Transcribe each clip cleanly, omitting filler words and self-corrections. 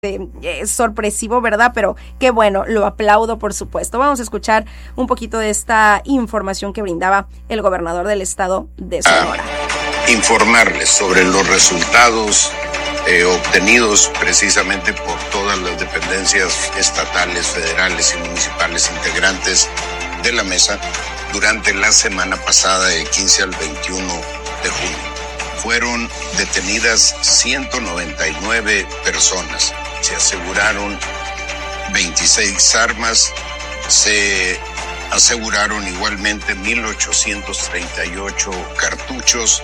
sorpresivo, ¿verdad? Pero qué bueno, lo aplaudo, por supuesto. Vamos a escuchar un poquito de esta información que brindaba el gobernador del estado de Sonora. Informarles sobre los resultados obtenidos precisamente por todas las dependencias estatales, federales y municipales integrantes de la mesa durante la semana pasada del 15 al 21 de junio. Fueron detenidas 199 personas. Se aseguraron 26 armas, se aseguraron igualmente 1,838 cartuchos,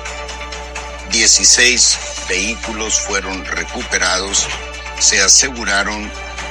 16 vehículos fueron recuperados, se aseguraron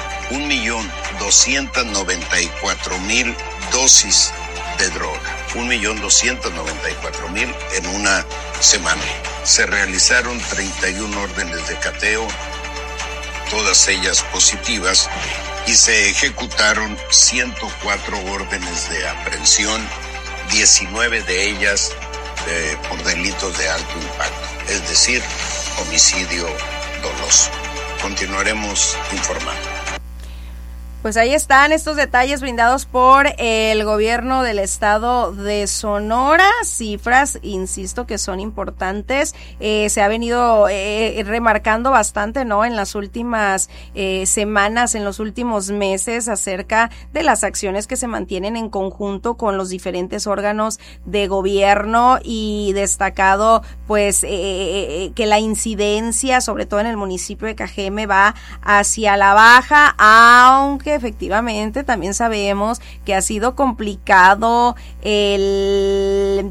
1,294,000 dosis de droga, 1,294,000 en una semana. Se realizaron 31 órdenes de cateo, todas ellas positivas, y se ejecutaron 104 órdenes de aprehensión, 19 de ellas por delitos de alto impacto, es decir, homicidio doloso. Continuaremos informando. Pues ahí están estos detalles brindados por el gobierno del estado de Sonora, cifras, insisto, que son importantes. Se ha venido remarcando bastante, ¿no?, en las últimas semanas, en los últimos meses, acerca de las acciones que se mantienen en conjunto con los diferentes órganos de gobierno, y destacado, pues, que la incidencia, sobre todo en el municipio de Cajeme, va hacia la baja, aunque efectivamente también sabemos que ha sido complicado el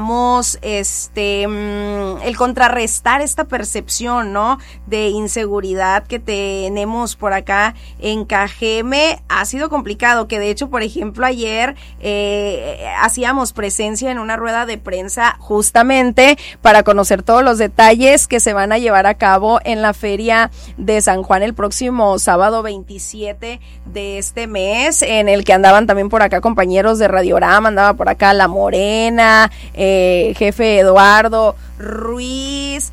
contrarrestar esta percepción, ¿no?, de inseguridad que tenemos por acá en Cajeme. Ha sido complicado, que de hecho, por ejemplo, ayer hacíamos presencia en una rueda de prensa justamente para conocer todos los detalles que se van a llevar a cabo en la Feria de San Juan el próximo sábado 27 de este mes, en el que andaban también por acá compañeros de Radiorama, andaba por acá La Morena, jefe Eduardo Ruiz,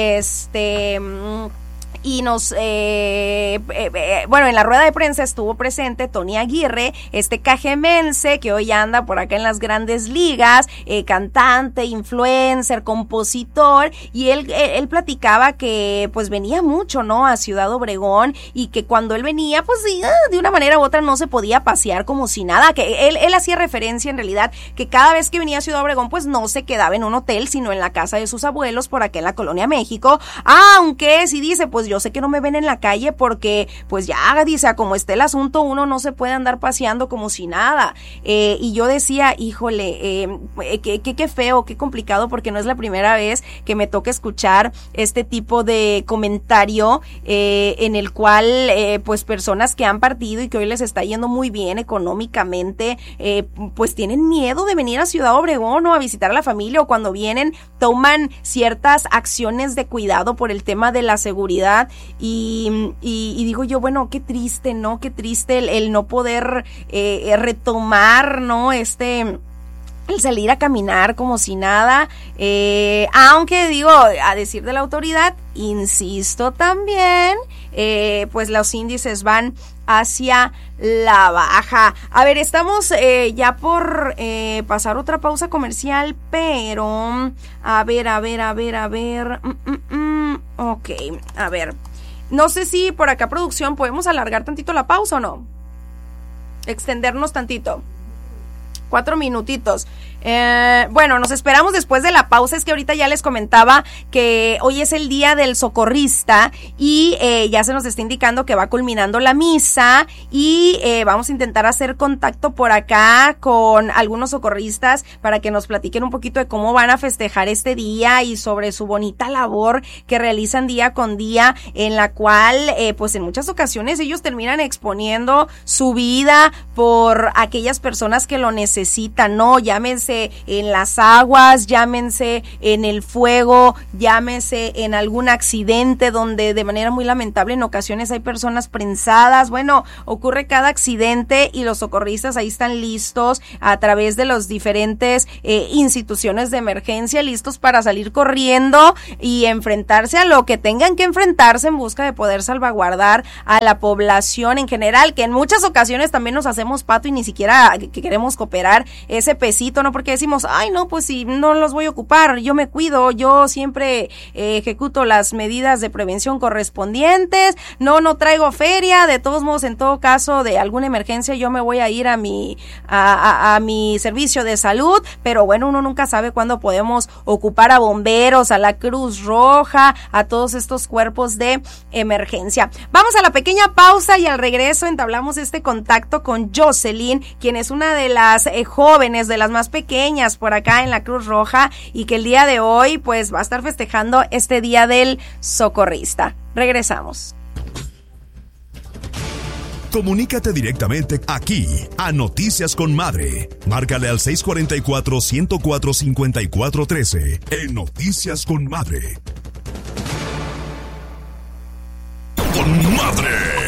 y nos, bueno, en la rueda de prensa estuvo presente Tony Aguirre, cajemense que hoy anda por acá en las grandes ligas, cantante, influencer, compositor, y él platicaba que pues venía mucho, ¿no?, a Ciudad Obregón, y que cuando él venía, pues de una manera u otra no se podía pasear como si nada, que él hacía referencia en realidad que cada vez que venía a Ciudad Obregón, pues no se quedaba en un hotel, sino en la casa de sus abuelos por acá en la Colonia México, aunque sí dice, pues yo sé que no me ven en la calle porque, pues ya, dice, como esté el asunto, uno no se puede andar paseando como si nada. Y yo decía, híjole, qué feo, qué complicado, porque no es la primera vez que me toca escuchar este tipo de comentario en el cual, pues, personas que han partido y que hoy les está yendo muy bien económicamente, pues tienen miedo de venir a Ciudad Obregón o a visitar a la familia, o cuando vienen toman ciertas acciones de cuidado por el tema de la seguridad. Y digo yo, bueno, qué triste, ¿no? Qué triste el no poder retomar, ¿no?, el salir a caminar como si nada, aunque digo, a decir de la autoridad, insisto también, pues los índices van hacia la baja. A ver, estamos ya por pasar otra pausa comercial, pero a ver, ok, a ver, no sé si por acá, producción, podemos alargar tantito la pausa o no, extendernos tantito, 4 minutitos. Bueno, nos esperamos después de la pausa. Es que ahorita ya les comentaba que hoy es el día del socorrista y ya se nos está indicando que va culminando la misa, y vamos a intentar hacer contacto por acá con algunos socorristas para que nos platiquen un poquito de cómo van a festejar este día y sobre su bonita labor que realizan día con día, en la cual pues en muchas ocasiones ellos terminan exponiendo su vida por aquellas personas que lo necesitan, necesitan, ¿no? Llámense en las aguas, llámense en el fuego, llámese en algún accidente donde de manera muy lamentable en ocasiones hay personas prensadas. Bueno, ocurre cada accidente y los socorristas ahí están listos a través de los diferentes instituciones de emergencia, listos para salir corriendo y enfrentarse a lo que tengan que enfrentarse en busca de poder salvaguardar a la población en general, que en muchas ocasiones también nos hacemos pato y ni siquiera que queremos cooperar ese pesito, ¿no? Porque decimos, ay, no, pues si no los voy a ocupar, yo me cuido, yo siempre ejecuto las medidas de prevención correspondientes, no traigo feria, de todos modos, en todo caso de alguna emergencia yo me voy a ir a mi servicio de salud, pero bueno, uno nunca sabe cuándo podemos ocupar a bomberos, a la Cruz Roja, a todos estos cuerpos de emergencia. Vamos a la pequeña pausa y al regreso entablamos este contacto con Jocelyn, quien es una de las jóvenes, de las más pequeñas por acá en la Cruz Roja y que el día de hoy pues va a estar festejando este Día del Socorrista. Regresamos. Comunícate directamente aquí a Noticias con Madre. Márcale al 644-104-5413 en Noticias con Madre. Con Madre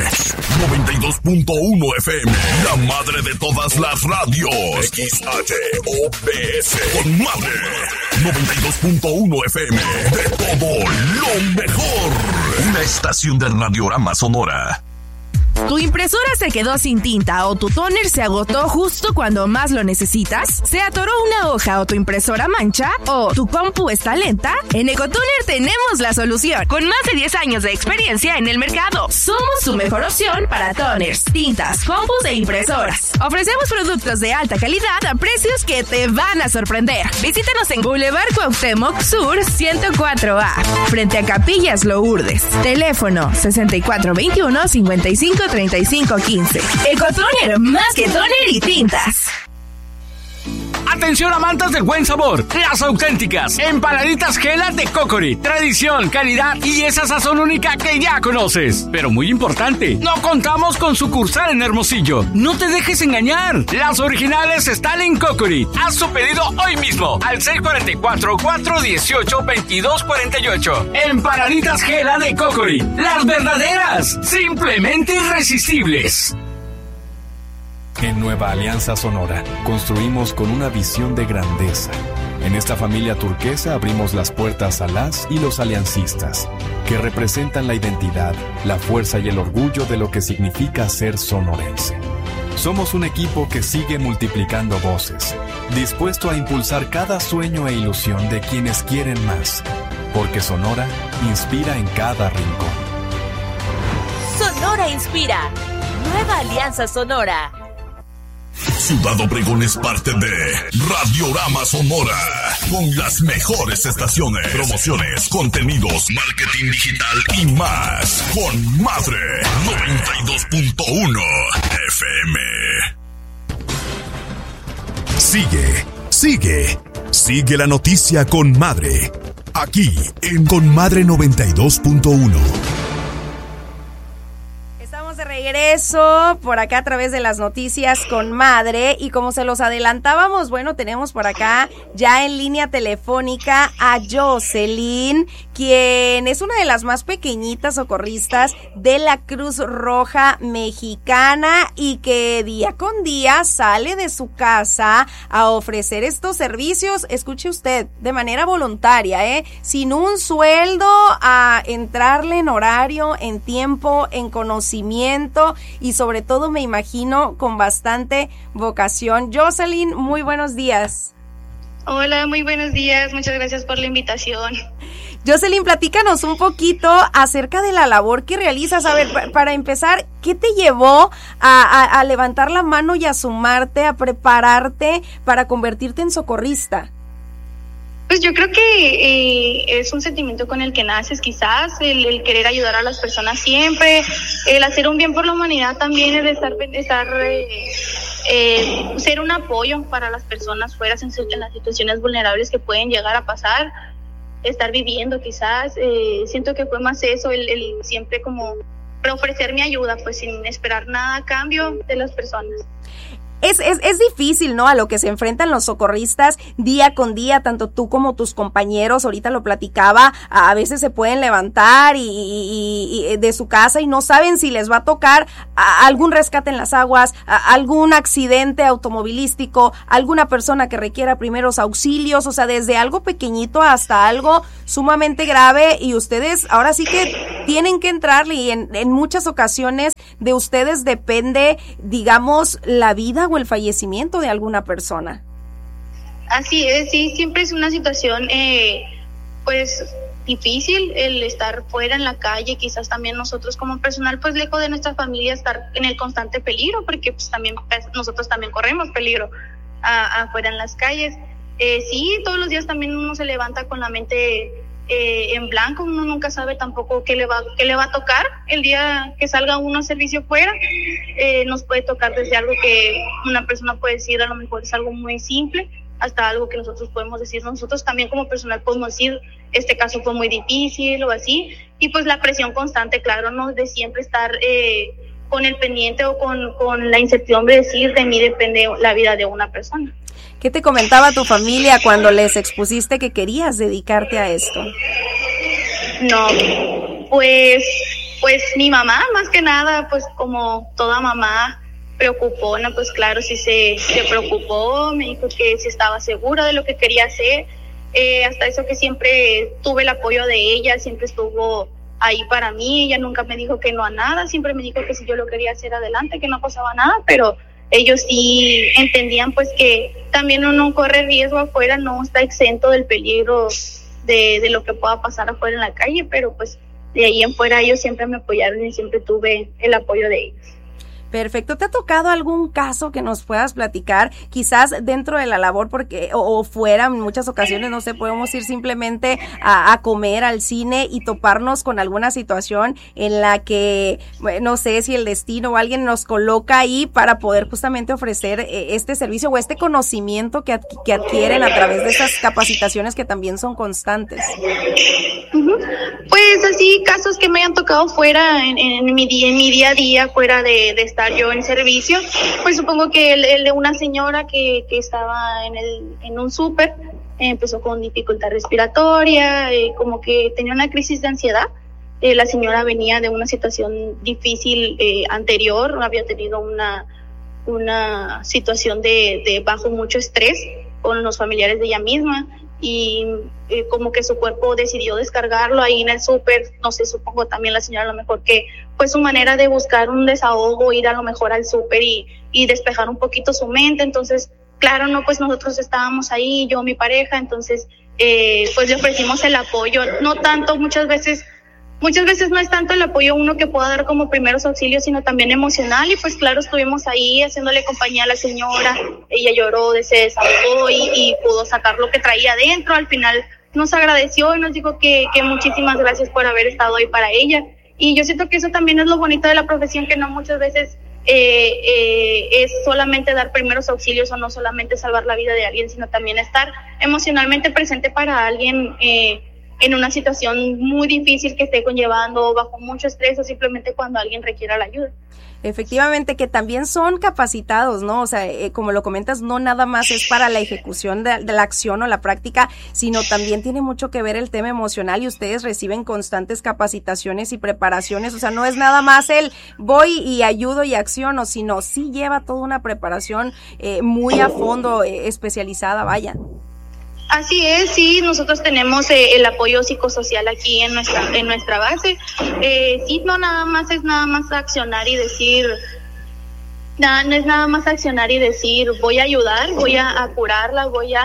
92.1 FM, la madre de todas las radios. XHOPS. Con Madre 92.1 FM, de todo lo mejor. Una estación de Radiorama Sonora. ¿Tu impresora se quedó sin tinta o tu tóner se agotó justo cuando más lo necesitas? ¿Se atoró una hoja o tu impresora mancha? ¿O tu compu está lenta? En Ecotoner tenemos la solución. Con más de 10 años de experiencia en el mercado, somos tu mejor opción para toners, tintas, compus e impresoras. Ofrecemos productos de alta calidad a precios que te van a sorprender. Visítanos en Boulevard Cuauhtémoc Sur 104A, frente a Capillas Lourdes. Teléfono 6421-553515. Ecotoner, más que toner y tintas. Atención amantes del buen sabor, las auténticas empanaditas Gela de Cocori. Tradición, calidad y esa sazón única que ya conoces. Pero muy importante, no contamos con sucursal en Hermosillo. No te dejes engañar, las originales están en Cocori. Haz tu pedido hoy mismo al 644-418-2248. Empanaditas Gela de Cocori, las verdaderas, simplemente irresistibles. En Nueva Alianza Sonora, construimos con una visión de grandeza. En esta familia turquesa abrimos las puertas a las y los aliancistas, que representan la identidad, la fuerza y el orgullo de lo que significa ser sonorense. Somos un equipo que sigue multiplicando voces, dispuesto a impulsar cada sueño e ilusión de quienes quieren más, porque Sonora inspira en cada rincón. Sonora inspira. Nueva Alianza Sonora. Ciudad Obregón es parte de Radiorama Sonora, con las mejores estaciones, promociones, contenidos, marketing digital y más. Con Madre 92.1 FM. Sigue la noticia con Madre, aquí en Con Madre 92.1. De regreso por acá a través de las noticias con Madre, y como se los adelantábamos, bueno, tenemos por acá ya en línea telefónica a Jocelyn, quien es una de las más pequeñitas socorristas de la Cruz Roja Mexicana y que día con día sale de su casa a ofrecer estos servicios, escuche usted, de manera voluntaria, sin un sueldo, a entrarle en horario, en tiempo, en conocimiento y sobre todo me imagino con bastante vocación. Jocelyn, muy buenos días. Hola, muy buenos días, muchas gracias por la invitación. Jocelyn, platícanos un poquito acerca de la labor que realizas. A ver, para empezar, ¿qué te llevó a levantar la mano y a sumarte, a prepararte para convertirte en socorrista? Pues yo creo que es un sentimiento con el que naces, quizás, el querer ayudar a las personas siempre, el hacer un bien por la humanidad también, el ser un apoyo para las personas fuera en las situaciones vulnerables que pueden llegar a pasar, estar viviendo quizás. Siento que fue más eso, el siempre como ofrecer mi ayuda, pues sin esperar nada a cambio de las personas. Es difícil, ¿no? A lo que se enfrentan los socorristas día con día, tanto tú como tus compañeros, ahorita lo platicaba, a veces se pueden levantar y de su casa y no saben si les va a tocar algún rescate en las aguas, algún accidente automovilístico, alguna persona que requiera primeros auxilios, o sea, desde algo pequeñito hasta algo sumamente grave, y ustedes ahora sí que tienen que entrarle, y en muchas ocasiones de ustedes depende, digamos, la vida o el fallecimiento de alguna persona. Así es, sí, siempre es una situación pues difícil el estar fuera en la calle, quizás también nosotros como personal, pues lejos de nuestra familia, estar en el constante peligro, porque pues también nosotros también corremos peligro afuera en las calles. Sí, todos los días también uno se levanta con la mente en blanco, uno nunca sabe tampoco qué le va a tocar el día que salga uno a servicio fuera. Nos puede tocar desde algo que una persona puede decir, a lo mejor es algo muy simple, hasta algo que nosotros podemos decir, nosotros también como personal podemos decir, este caso fue muy difícil o así, y pues la presión constante, claro, ¿no? De siempre estar con el pendiente o con la incertidumbre de decir, de mí depende la vida de una persona. ¿Qué te comentaba tu familia cuando les expusiste que querías dedicarte a esto? No, pues mi mamá, más que nada, pues como toda mamá preocupona, pues claro, sí se preocupó, me dijo que sí estaba segura de lo que quería hacer, hasta eso que siempre tuve el apoyo de ella, siempre estuvo ahí para mí, ella nunca me dijo que no a nada, siempre me dijo que si yo lo quería hacer adelante, que no pasaba nada, pero ellos sí entendían pues que también uno corre riesgo afuera, no está exento del peligro de lo que pueda pasar afuera en la calle, pero pues de ahí en fuera ellos siempre me apoyaron y siempre tuve el apoyo de ellos. Perfecto. ¿Te ha tocado algún caso que nos puedas platicar? Quizás dentro de la labor, porque o fuera, en muchas ocasiones, no sé, podemos ir simplemente a comer, al cine y toparnos con alguna situación en la que, no sé si el destino o alguien nos coloca ahí para poder justamente ofrecer este servicio o este conocimiento que adquieren a través de estas capacitaciones que también son constantes. Pues así, casos que me hayan tocado fuera en mi día a día, fuera de estar yo en servicio, pues supongo que el de una señora que estaba en un súper, empezó con dificultad respiratoria, como que tenía una crisis de ansiedad. La señora venía de una situación difícil anterior, había tenido una situación de bajo mucho estrés con los familiares de ella misma, y como que su cuerpo decidió descargarlo ahí en el súper, no sé, supongo también la señora a lo mejor que fue su manera de buscar un desahogo, ir a lo mejor al súper y despejar un poquito su mente. Entonces, claro, no, pues nosotros estábamos ahí, yo, mi pareja, entonces pues le ofrecimos el apoyo, no tanto, muchas veces no es tanto el apoyo uno que pueda dar como primeros auxilios, sino también emocional, y pues claro, estuvimos ahí haciéndole compañía a la señora, ella lloró, se desahogó y pudo sacar lo que traía adentro. Al final nos agradeció y nos dijo que muchísimas gracias por haber estado ahí para ella, y yo siento que eso también es lo bonito de la profesión, que no muchas veces es solamente dar primeros auxilios o no solamente salvar la vida de alguien, sino también estar emocionalmente presente para alguien en una situación muy difícil que esté conllevando, bajo mucho estrés, o simplemente cuando alguien requiera la ayuda. Efectivamente, que también son capacitados, ¿no? O sea, como lo comentas, no nada más es para la ejecución de la acción o la práctica, sino también tiene mucho que ver el tema emocional, y ustedes reciben constantes capacitaciones y preparaciones. O sea, no es nada más el voy y ayudo y acciono, sino sí lleva toda una preparación muy a fondo, especializada, vaya. Así es, sí, nosotros tenemos el apoyo psicosocial aquí en nuestra base. Sí, no es nada más accionar y decir, no es nada más accionar y decir voy a ayudar, voy a curarla, voy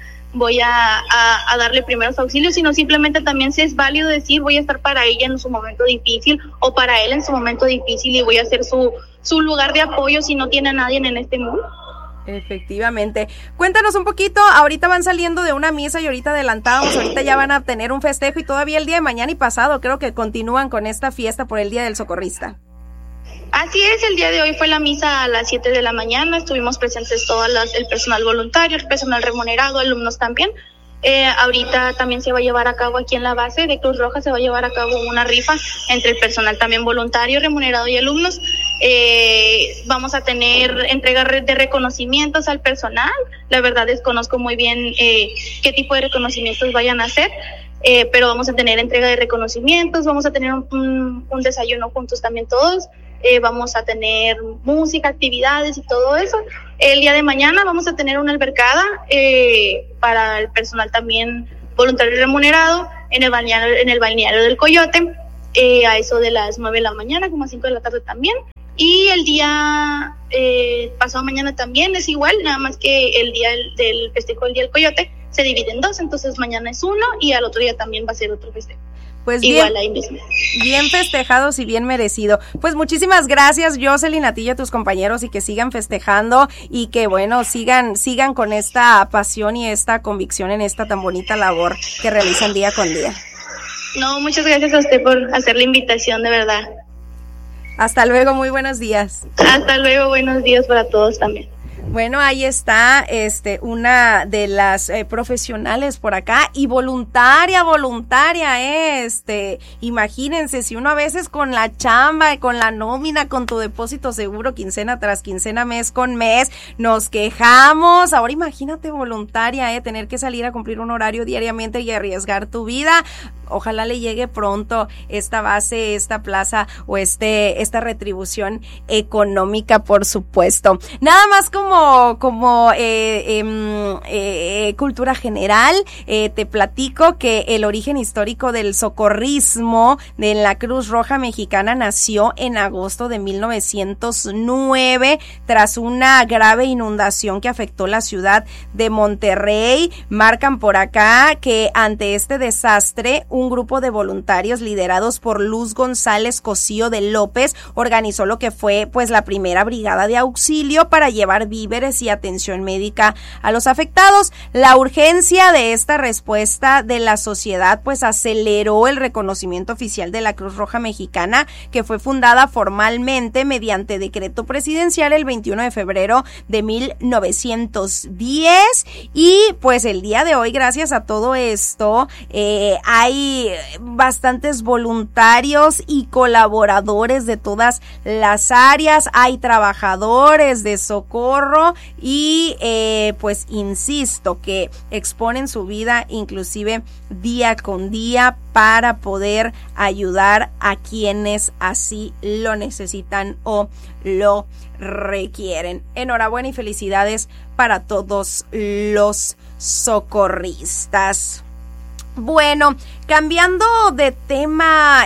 a darle primeros auxilios, sino simplemente también si es válido decir voy a estar para ella en su momento difícil o para él en su momento difícil, y voy a ser su lugar de apoyo si no tiene a nadie en este mundo. Efectivamente. Cuéntanos un poquito, ahorita van saliendo de una misa y ahorita adelantábamos, ahorita ya van a tener un festejo, y todavía el día de mañana y pasado creo que continúan con esta fiesta por el Día del Socorrista. Así es, el día de hoy fue la misa a las 7 de la mañana, estuvimos presentes todo el personal voluntario, el personal remunerado, alumnos también. Ahorita también se va a llevar a cabo aquí en la base de Cruz Roja, se va a llevar a cabo una rifa entre el personal también voluntario, remunerado y alumnos. Vamos a tener entrega de reconocimientos al personal. La verdad desconozco muy bien qué tipo de reconocimientos vayan a hacer, pero vamos a tener entrega de reconocimientos, vamos a tener un desayuno juntos también todos. Vamos a tener música, actividades y todo eso. El día de mañana vamos a tener una albercada para el personal también voluntario remunerado en el balneario del Coyote, a eso de las 9 de la mañana, como a 5 de la tarde también. Y el día pasado mañana también es igual, nada más que el día del festejo del Día del Coyote se divide en dos, entonces mañana es uno y al otro día también va a ser otro festejo. Pues igual bien, ahí mismo. Bien festejados y bien merecido. Pues muchísimas gracias, Jocelyn, a ti y a tus compañeros, y que sigan festejando y que bueno, sigan con esta pasión y esta convicción en esta tan bonita labor que realizan día con día. No, muchas gracias a usted por hacer la invitación, de verdad. Hasta luego, muy buenos días. Hasta luego, buenos días para todos también. Bueno, ahí está una de las profesionales por acá y voluntaria, imagínense, si uno a veces con la chamba, con la nómina, con tu depósito seguro, quincena tras quincena, mes con mes, nos quejamos. Ahora imagínate voluntaria, tener que salir a cumplir un horario diariamente y arriesgar tu vida. Ojalá le llegue pronto esta base, esta plaza o esta retribución económica, por supuesto. Nada más como cultura general, te platico que el origen histórico del socorrismo de la Cruz Roja Mexicana nació en agosto de 1909 tras una grave inundación que afectó la ciudad de Monterrey. Marcan por acá que ante este desastre, un grupo de voluntarios liderados por Luz González Cosío de López organizó lo que fue pues la primera brigada de auxilio para llevar víveres y atención médica a los afectados. La urgencia de esta respuesta de la sociedad pues aceleró el reconocimiento oficial de la Cruz Roja Mexicana, que fue fundada formalmente mediante decreto presidencial el 21 de febrero de 1910, y pues el día de hoy, gracias a todo esto, hay bastantes voluntarios y colaboradores de todas las áreas, hay trabajadores de socorro y pues insisto que exponen su vida inclusive día con día para poder ayudar a quienes así lo necesitan o lo requieren. Enhorabuena y felicidades para todos los socorristas. Bueno, cambiando de tema,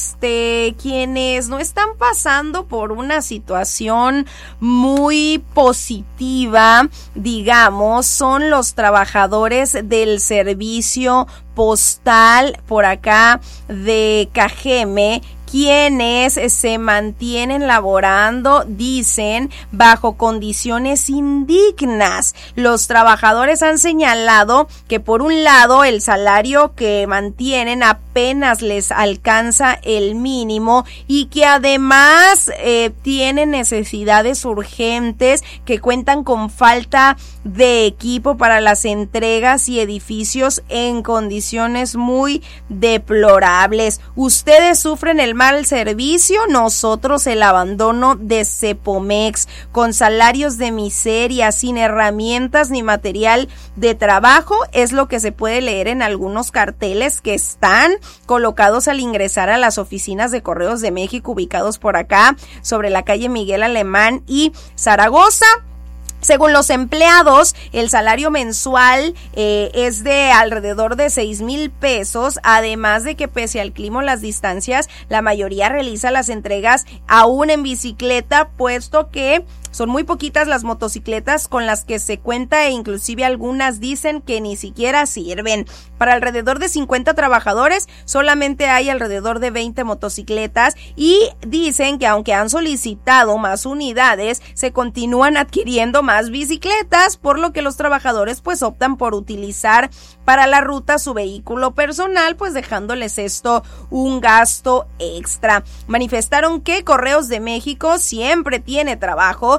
quienes no están pasando por una situación muy positiva, digamos, son los trabajadores del servicio postal por acá de Cajeme, quienes se mantienen laborando, dicen, bajo condiciones indignas. Los trabajadores han señalado que por un lado el salario que mantienen apenas les alcanza el mínimo y que además tienen necesidades urgentes, que cuentan con falta de equipo para las entregas y edificios en condiciones muy deplorables. Ustedes sufren el mal servicio, nosotros el abandono de Cepomex, con salarios de miseria, sin herramientas ni material de trabajo, es lo que se puede leer en algunos carteles que están colocados al ingresar a las oficinas de Correos de México, ubicados por acá sobre la calle Miguel Alemán y Zaragoza. Según los empleados, el salario mensual es de alrededor de 6,000 pesos, además de que pese al clima o las distancias, la mayoría realiza las entregas aún en bicicleta, puesto que son muy poquitas las motocicletas con las que se cuenta e inclusive algunas dicen que ni siquiera sirven. Para alrededor de 50 trabajadores solamente hay alrededor de 20 motocicletas y dicen que aunque han solicitado más unidades, se continúan adquiriendo más bicicletas, por lo que los trabajadores pues optan por utilizar para la ruta su vehículo personal, pues dejándoles esto un gasto extra. Manifestaron que Correos de México siempre tiene trabajo,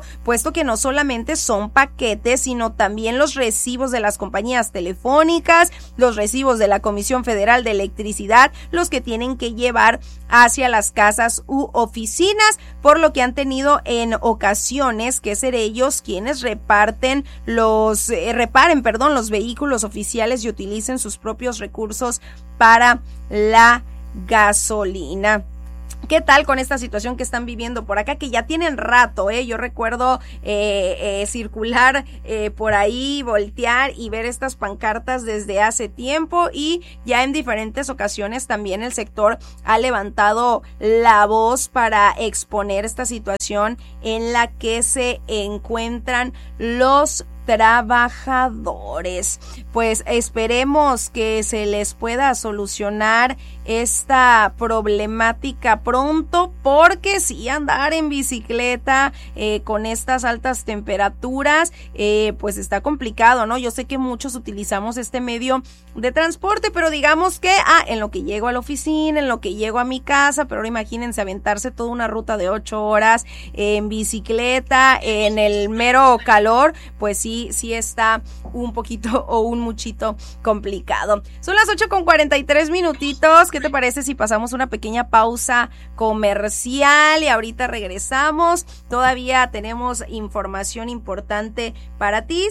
puesto que no solamente son paquetes, sino también los recibos de las compañías telefónicas, los recibos de la Comisión Federal de Electricidad, los que tienen que llevar hacia las casas u oficinas, por lo que han tenido en ocasiones que ser ellos quienes reparen los vehículos oficiales y utilicen sus propios recursos para la gasolina. ¿Qué tal con esta situación que están viviendo por acá? Que ya tienen rato, yo recuerdo circular por ahí, voltear y ver estas pancartas desde hace tiempo, y ya en diferentes ocasiones también el sector ha levantado la voz para exponer esta situación en la que se encuentran los trabajadores. Pues esperemos que se les pueda solucionar esta problemática pronto, porque si andar en bicicleta con estas altas temperaturas pues está complicado, ¿no? Yo sé que muchos utilizamos este medio de transporte, pero digamos que en lo que llego a la oficina, en lo que llego a mi casa, pero ahora imagínense aventarse toda una ruta de 8 horas en bicicleta en el mero calor, pues sí está un poquito o un muchito complicado. Son las 8:43 minutitos. ¿Qué te parece si pasamos una pequeña pausa comercial y ahorita regresamos? Todavía tenemos información importante para ti.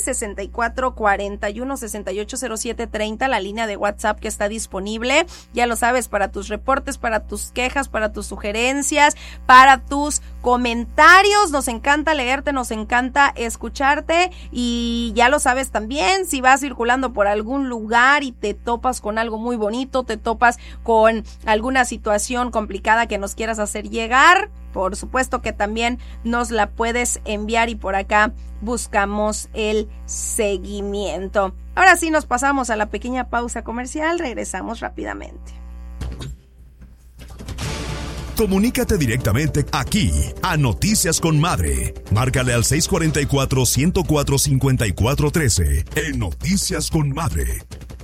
6441-680730, la línea de WhatsApp que está disponible. Ya lo sabes, para tus reportes, para tus quejas, para tus sugerencias, para tus comentarios. Nos encanta leerte, nos encanta escucharte, y ya lo sabes también, si vas circulando por algún lugar y te topas con algo muy bonito, te topas con alguna situación complicada que nos quieras hacer llegar, por supuesto que también nos la puedes enviar y por acá buscamos el seguimiento. Ahora sí nos pasamos a la pequeña pausa comercial, regresamos rápidamente. Comunícate directamente aquí a Noticias con Madre. Márcale al 644-104-5413 en Noticias con Madre.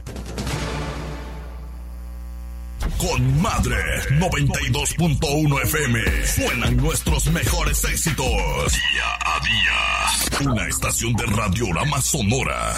Con Madre 92.1 FM suenan nuestros mejores éxitos. Día a día. Una estación de Radiorama Sonora.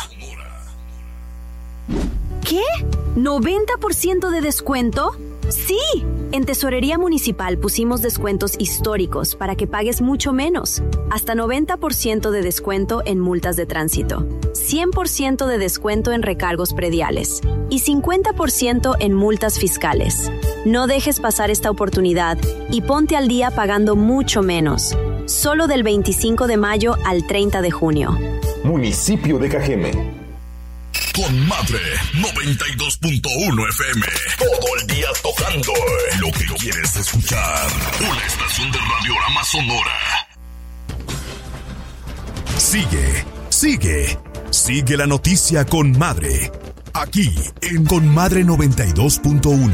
¿Qué? ¿90% de descuento? ¡Sí! En Tesorería Municipal pusimos descuentos históricos para que pagues mucho menos. Hasta 90% de descuento en multas de tránsito, 100% de descuento en recargos prediales y 50% en multas fiscales. No dejes pasar esta oportunidad y ponte al día pagando mucho menos. Solo del 25 de mayo al 30 de junio. Municipio de Cajeme. Con Madre 92.1 FM. Todo el día tocando lo que quieres escuchar. Una estación de Radiorama Sonora. Sigue la noticia con Madre. Aquí en Con Madre 92.1.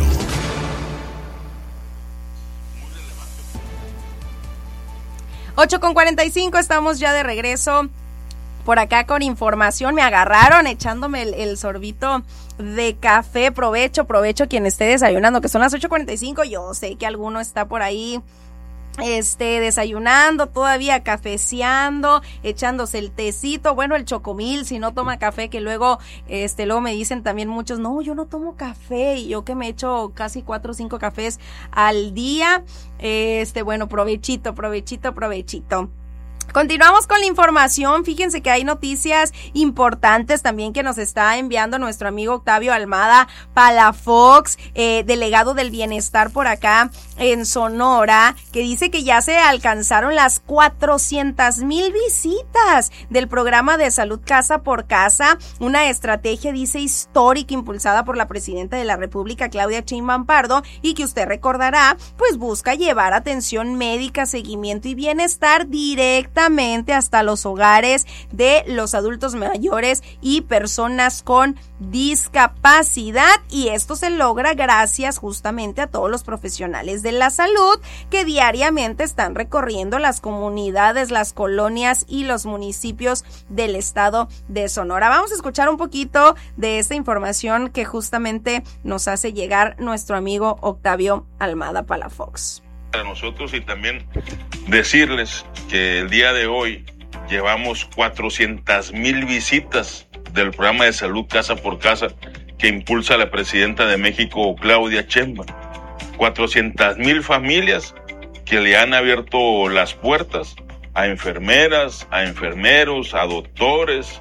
Ocho con 45, estamos ya de regreso. Por acá con información, me agarraron echándome el sorbito de café. Provecho quien esté desayunando, que son las 8:45. Yo sé que alguno está por ahí desayunando, todavía cafeceando, echándose el tecito, bueno, el chocomil, si no toma café, que luego me dicen también muchos, no, yo no tomo café, y yo que me echo casi 4 o 5 cafés al día. Bueno, provechito. Continuamos con la información. Fíjense que hay noticias importantes también que nos está enviando nuestro amigo Octavio Almada Palafox, delegado del bienestar por acá en Sonora, que dice que ya se alcanzaron las 400,000 visitas del programa de salud casa por casa, una estrategia, dice, histórica, impulsada por la presidenta de la República, Claudia Sheinbaum Pardo, y que usted recordará, pues busca llevar atención médica, seguimiento y bienestar directamente hasta los hogares de los adultos mayores y personas con discapacidad, y esto se logra gracias justamente a todos los profesionales de la salud que diariamente están recorriendo las comunidades, las colonias y los municipios del estado de Sonora. Vamos a escuchar un poquito de esta información que justamente nos hace llegar nuestro amigo Octavio Almada Palafox. A nosotros, y también decirles que el día de hoy llevamos 400,000 visitas del programa de salud casa por casa que impulsa la presidenta de México, Claudia Sheinbaum. 400,000 familias que le han abierto las puertas a enfermeras, a enfermeros, a doctores.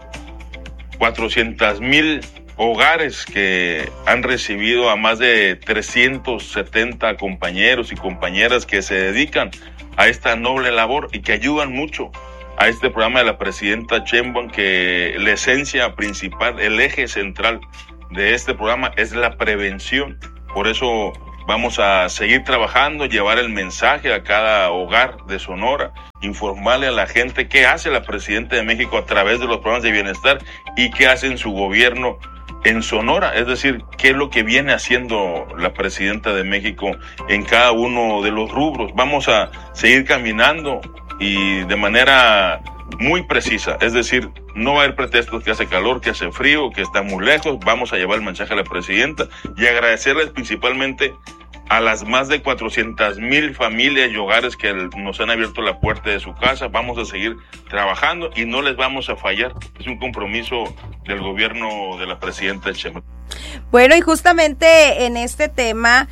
400,000 hogares que han recibido a más de 370 compañeros y compañeras que se dedican a esta noble labor y que ayudan mucho a este programa de la presidenta Sheinbaum, que la esencia principal, el eje central de este programa es la prevención. Por eso vamos a seguir trabajando, llevar el mensaje a cada hogar de Sonora, informarle a la gente qué hace la presidenta de México a través de los programas de bienestar y qué hace en su gobierno en Sonora, es decir, qué es lo que viene haciendo la presidenta de México en cada uno de los rubros. Vamos a seguir caminando y de manera muy precisa, es decir, no va a haber pretextos que hace calor, que hace frío, que está muy lejos. Vamos a llevar el mensaje a la presidenta y agradecerles principalmente a las más de 400,000 familias y hogares que nos han abierto la puerta de su casa. Vamos a seguir trabajando y no les vamos a fallar. Es un compromiso del gobierno de la presidenta Sheinbaum. Bueno, y justamente en este tema,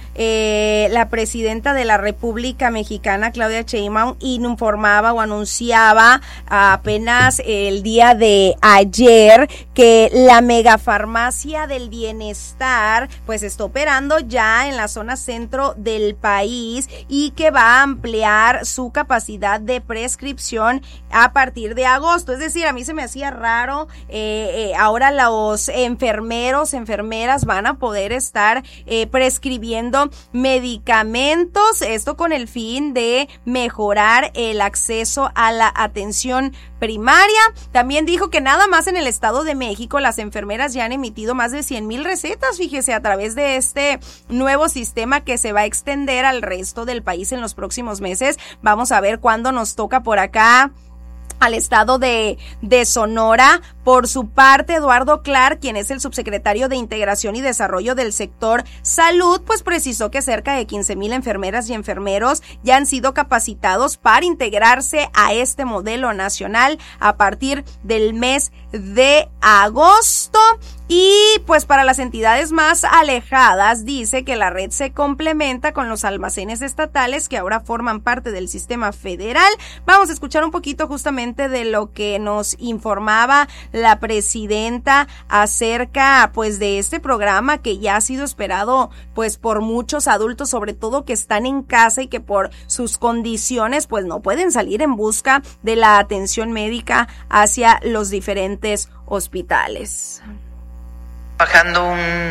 la presidenta de la República Mexicana, Claudia Sheinbaum, informaba o anunciaba apenas el día de ayer que la megafarmacia del bienestar pues está operando ya en la zona centro del país y que va a ampliar su capacidad de prescripción a partir de agosto. Es decir, a mí se me hacía raro, ahora los enfermeras van a poder estar prescribiendo medicamentos, esto con el fin de mejorar el acceso a la atención primaria. También dijo que nada más en el Estado de México las enfermeras ya han emitido más de 100,000 recetas, fíjese, a través de este nuevo sistema que se va a extender al resto del país en los próximos meses. Vamos a ver cuándo nos toca por acá al estado de Sonora. Por su parte, Eduardo Clark, quien es el subsecretario de Integración y Desarrollo del sector salud, pues precisó que cerca de 15,000 enfermeras y enfermeros ya han sido capacitados para integrarse a este modelo nacional a partir del mes de agosto. Y pues para las entidades más alejadas, dice que la red se complementa con los almacenes estatales que ahora forman parte del sistema federal. Vamos a escuchar un poquito justamente de lo que nos informaba la presidenta acerca pues de este programa que ya ha sido esperado pues por muchos adultos, sobre todo que están en casa y que por sus condiciones pues no pueden salir en busca de la atención médica hacia los diferentes hospitales. Trabajando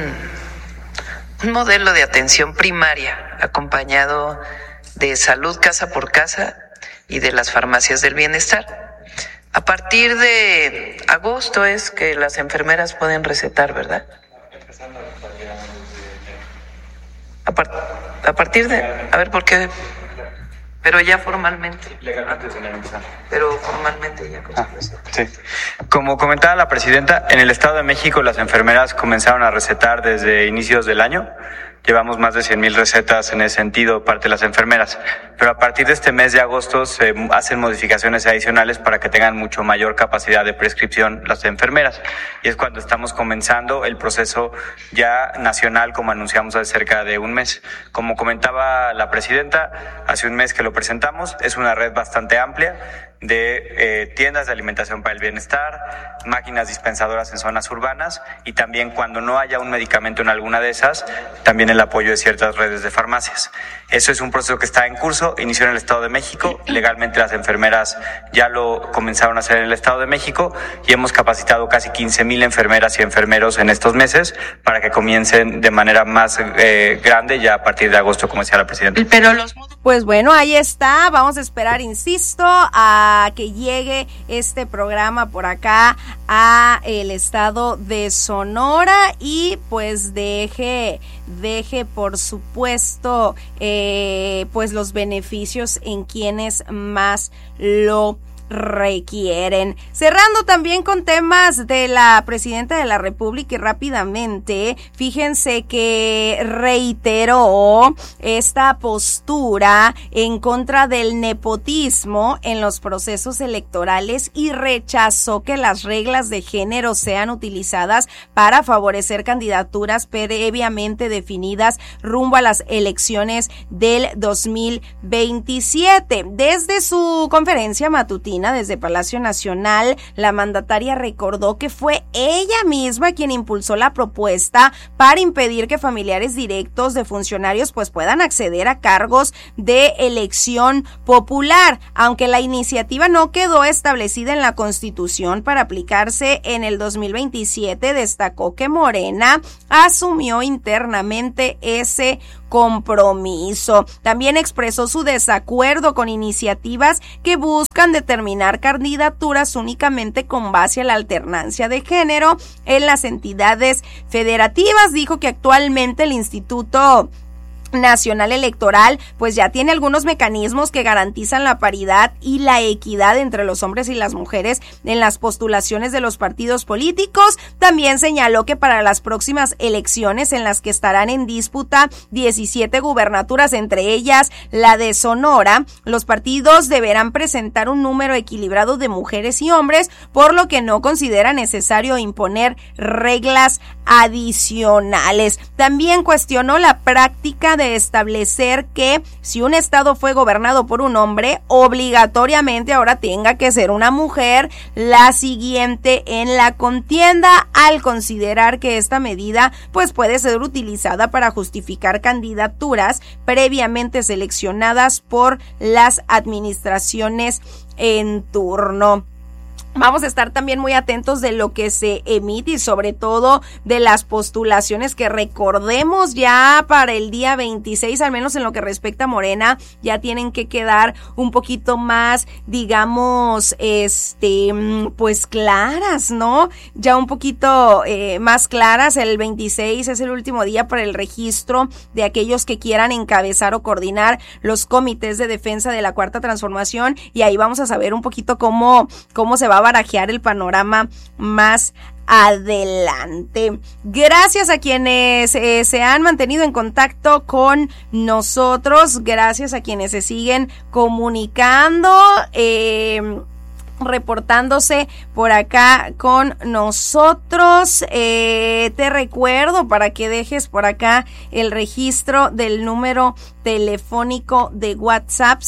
un modelo de atención primaria acompañado de salud casa por casa y de las farmacias del bienestar. A partir de agosto es que las enfermeras pueden recetar, ¿verdad? A partir de... A ver, ¿por qué? Pero ya formalmente. Legalmente se legaliza. Pero formalmente ya. Sí. Como comentaba la presidenta, en el Estado de México las enfermeras comenzaron a recetar desde inicios del año. Llevamos más de 100,000 recetas en ese sentido, parte de las enfermeras. Pero a partir de este mes de agosto se hacen modificaciones adicionales para que tengan mucho mayor capacidad de prescripción las enfermeras. Y es cuando estamos comenzando el proceso ya nacional, como anunciamos hace cerca de un mes. Como comentaba la presidenta, hace un mes que lo presentamos, es una red bastante amplia de tiendas de alimentación para el bienestar, máquinas dispensadoras en zonas urbanas y también cuando no haya un medicamento en alguna de esas, también el apoyo de ciertas redes de farmacias. Eso es un proceso que está en curso, inició en el Estado de México, legalmente las enfermeras ya lo comenzaron a hacer en el Estado de México y hemos capacitado casi 15,000 enfermeras y enfermeros en estos meses para que comiencen de manera más grande ya a partir de agosto, como decía la presidenta. Pues bueno, ahí está, vamos a esperar, insisto, a que llegue este programa por acá a el estado de Sonora y pues deje por supuesto pues los beneficios en quienes más lo requieren. Cerrando también con temas de la presidenta de la República y rápidamente, fíjense que reiteró esta postura en contra del nepotismo en los procesos electorales y rechazó que las reglas de género sean utilizadas para favorecer candidaturas previamente definidas rumbo a las elecciones del 2027. Desde su conferencia matutina desde Palacio Nacional, la mandataria recordó que fue ella misma quien impulsó la propuesta para impedir que familiares directos de funcionarios pues puedan acceder a cargos de elección popular. Aunque la iniciativa no quedó establecida en la Constitución para aplicarse en el 2027, destacó que Morena asumió internamente ese compromiso. También expresó su desacuerdo con iniciativas que buscan determinar candidaturas únicamente con base a la alternancia de género en las entidades federativas. Dijo que actualmente el Instituto Nacional Electoral pues ya tiene algunos mecanismos que garantizan la paridad y la equidad entre los hombres y las mujeres en las postulaciones de los partidos políticos. También señaló que para las próximas elecciones, en las que estarán en disputa 17 gubernaturas, entre ellas la de Sonora, los partidos deberán presentar un número equilibrado de mujeres y hombres, por lo que no considera necesario imponer reglas adicionales. También cuestionó la práctica de establecer que si un estado fue gobernado por un hombre, obligatoriamente ahora tenga que ser una mujer la siguiente en la contienda, al considerar que esta medida pues puede ser utilizada para justificar candidaturas previamente seleccionadas por las administraciones en turno. Vamos a estar también muy atentos de lo que se emite y sobre todo de las postulaciones que, recordemos, ya para el día 26, al menos en lo que respecta a Morena, ya tienen que quedar un poquito más, digamos, pues claras, ¿no? Ya un poquito más claras. El 26 es el último día para el registro de aquellos que quieran encabezar o coordinar los comités de defensa de la Cuarta Transformación, y ahí vamos a saber un poquito cómo se va a barajear el panorama más adelante. Gracias a quienes se han mantenido en contacto con nosotros, gracias a quienes se siguen comunicando, reportándose por acá con nosotros. Te recuerdo para que dejes por acá el registro del número telefónico de WhatsApp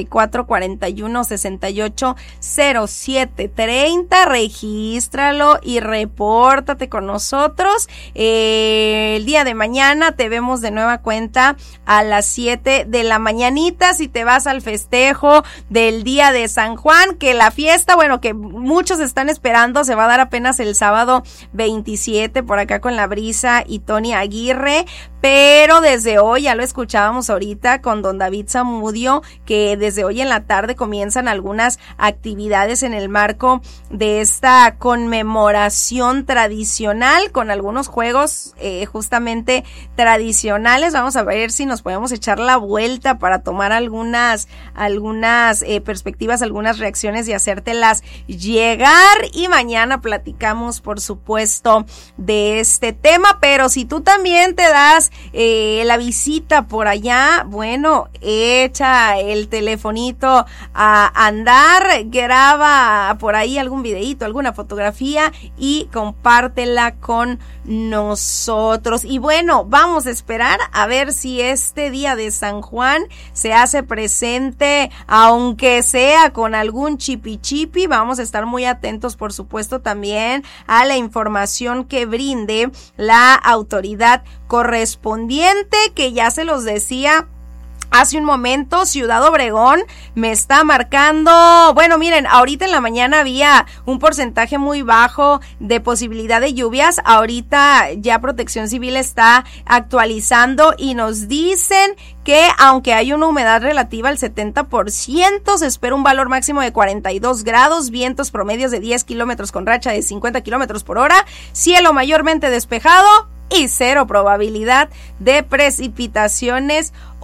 6441-680730. Regístralo y repórtate con nosotros. El día de mañana te vemos de nueva cuenta a las 7 de la mañanita. Si te vas al festejo del día de San Juan, que la fiesta, bueno, que muchos están esperando, se va a dar apenas el sábado 27 por acá con La Brisa y Tony Aguirre, pero desde hoy, ya lo escuchábamos ahorita con don David Zamudio, que desde hoy en la tarde comienzan algunas actividades en el marco de esta conmemoración tradicional, con algunos juegos justamente tradicionales. Vamos a ver si nos podemos echar la vuelta para tomar algunas perspectivas, algunas reacciones y hacértelas llegar, y mañana platicamos por supuesto de este tema. Pero si tú también te das la visita por allá, bueno, echa el telefonito a andar, graba por ahí algún videíto, alguna fotografía y compártela con nosotros. Y bueno, vamos a esperar a ver si este día de San Juan se hace presente, aunque sea con algún chipi. Vamos a estar muy atentos, por supuesto, también a la información que brinde la autoridad correspondiente, que ya se los decía hace un momento. Ciudad Obregón me está marcando, bueno, miren, ahorita en la mañana había un porcentaje muy bajo de posibilidad de lluvias. Ahorita ya Protección Civil está actualizando y nos dicen que aunque hay una humedad relativa al 70%, se espera un valor máximo de 42 grados, vientos promedios de 10 kilómetros con racha de 50 kilómetros por hora, cielo mayormente despejado y cero probabilidad de precipitaciones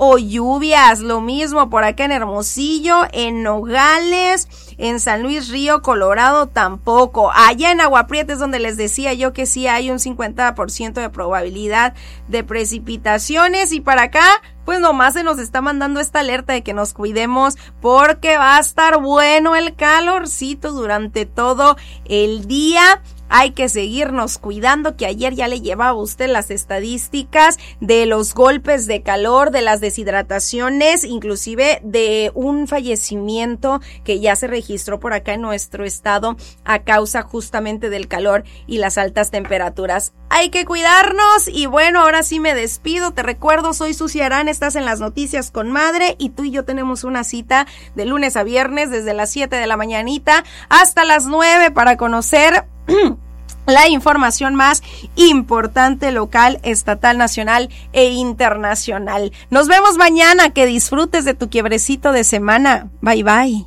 o lluvias. Lo mismo por acá en Hermosillo, en Nogales, en San Luis Río Colorado tampoco. Allá en Agua Prieta es donde les decía yo que sí hay un 50% de probabilidad de precipitaciones, y para acá pues nomás se nos está mandando esta alerta de que nos cuidemos porque va a estar bueno el calorcito durante todo el día. Hay que seguirnos cuidando, que ayer ya le llevaba a usted las estadísticas de los golpes de calor, de las deshidrataciones, inclusive de un fallecimiento que ya se registró por acá en nuestro estado a causa justamente del calor y las altas temperaturas. Hay que cuidarnos y bueno, ahora sí me despido. Te recuerdo, soy Susi Arán, estás en las noticias con Madre y tú y yo tenemos una cita de lunes a viernes desde las 7 de la mañanita hasta las 9 para conocer la información más importante local, estatal, nacional e internacional. Nos vemos mañana, que disfrutes de tu quiebrecito de semana. Bye bye.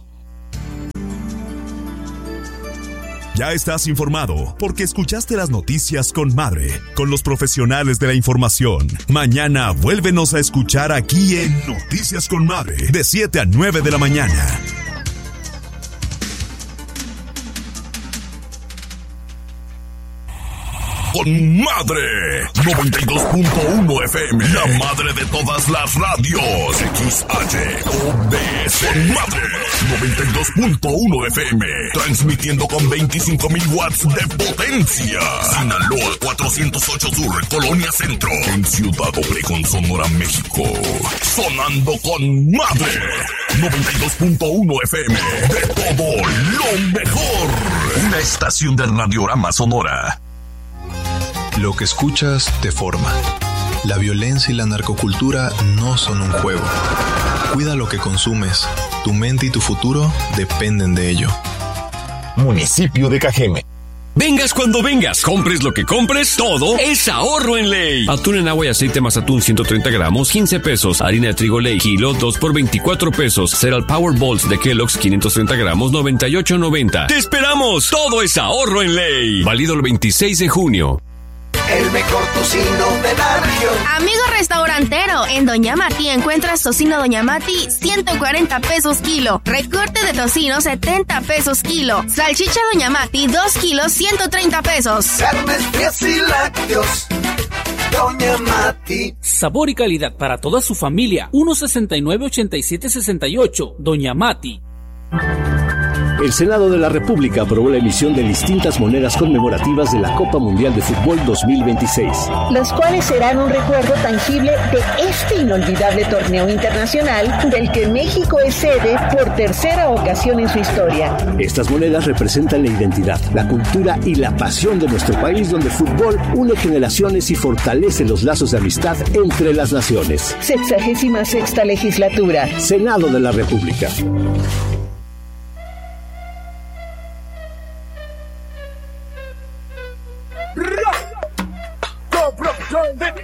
Ya estás informado porque escuchaste las noticias con Madre, con los profesionales de la información. Mañana vuélvenos a escuchar aquí en Noticias con Madre, de 7 a 9 de la mañana. Con Madre 92.1 FM, la madre de todas las radios. XHOBS. Con Madre 92.1 FM, transmitiendo con 25,000 watts de potencia. Sinaloa 408 Sur, Colonia Centro, en Ciudad Obregón, Sonora, México. Sonando con Madre 92.1 FM, de todo lo mejor. Una estación del Radiorama Sonora. Lo que escuchas te forma. La violencia y la narcocultura no son un juego. Cuida lo que consumes. Tu mente y tu futuro dependen de ello. Municipio de Cajeme. Vengas cuando vengas, compres lo que compres, todo es ahorro en Ley. Atún en agua y aceite más atún 130 gramos, 15 pesos. Harina de trigo Ley, kilo, 2 por 24 pesos. Cereal Power Balls de Kellogg's, 530 gramos, 98.90. ¡Te esperamos! Todo es ahorro en Ley. Válido el 26 de junio. El mejor tocino de la región. Amigo restaurantero, en Doña Mati encuentras tocino Doña Mati 140 pesos kilo. Recorte de tocino 70 pesos kilo. Salchicha Doña Mati 2 kilos 130 pesos. Carnes frías y lácteos. Doña Mati. Sabor y calidad para toda su familia. 169-8768. Doña Mati. El Senado de la República aprobó la emisión de distintas monedas conmemorativas de la Copa Mundial de Fútbol 2026. Los cuales serán un recuerdo tangible de este inolvidable torneo internacional del que México es sede por tercera ocasión en su historia. Estas monedas representan la identidad, la cultura y la pasión de nuestro país, donde el fútbol une generaciones y fortalece los lazos de amistad entre las naciones. 66ª legislatura. Senado de la República. Go, bro,